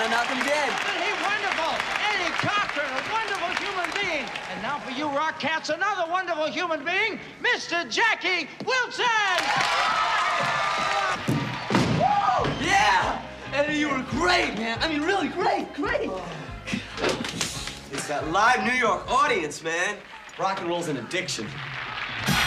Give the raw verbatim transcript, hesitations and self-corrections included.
I knock him dead. Isn't he wonderful? Eddie Cochran, a wonderful human being. And now for you rock cats, another wonderful human being, Mister Jackie Wilson! Woo! Yeah! Eddie, you were great, man. I mean, really great, great. Oh. It's that live New York audience, man. Rock and roll's an addiction.